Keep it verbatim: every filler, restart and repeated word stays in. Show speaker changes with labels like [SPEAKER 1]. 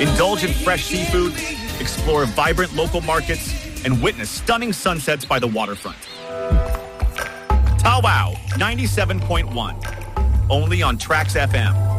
[SPEAKER 1] Indulge in fresh seafood, explore vibrant local markets, and witness stunning sunsets by the waterfront. Tawau ninety-seven point one, only on Trax F M.